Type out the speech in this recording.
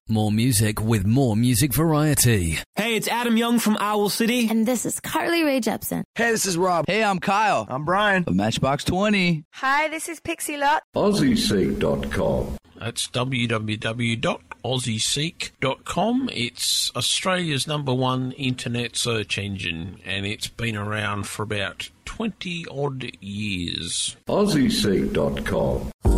More music with more music variety. Hey, it's Adam Young from Owl City. And this is Carly Rae Jepsen. Hey, this is Rob. Hey, I'm Kyle. I'm Brian. Of Matchbox 20. Hi, this is Pixie Lott. AussieSeek.com. That's www.aussieseek.com. It's Australia's #1 internet search engine, and it's been around for about 20-odd years. AussieSeek.com.